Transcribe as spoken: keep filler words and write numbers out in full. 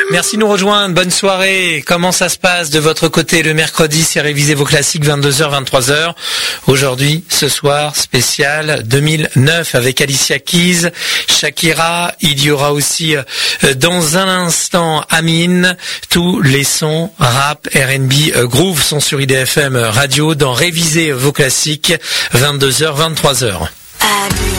Merci de nous rejoindre. Bonne soirée. Comment ça se passe de votre côté le mercredi? C'est réviser vos classiques vingt-deux heures, vingt-trois heures. Aujourd'hui, ce soir, spécial deux mille neuf avec Alicia Keys, Shakira. Il y aura aussi euh, dans un instant Amine. Tous les sons rap, R and B, euh, groove sont sur I D F M Radio dans Réviser vos classiques vingt-deux heures, vingt-trois heures.